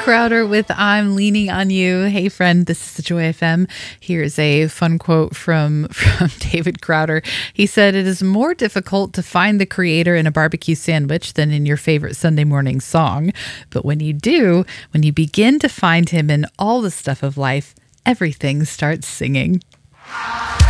Crowder with I'm Leaning on You. Hey, friend, this is the Joy FM. Here's a fun quote from David Crowder. He said, "It is more difficult to find the creator in a barbecue sandwich than in your favorite Sunday morning song. But when you do, when you begin to find him in all the stuff of life, everything starts singing."